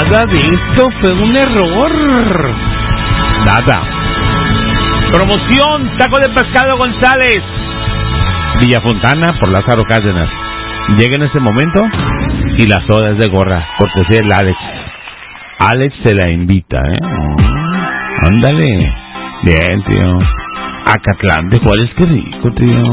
Nada de esto, fue un error. Nada. Promoción, taco de pescado González, Villafontana por Lázaro Cárdenas. Llega en ese momento y la soda es de gorra, porque es el Alex. Alex se la invita, Ándale. Bien, tío. Acatlán de Juárez, qué rico, tío.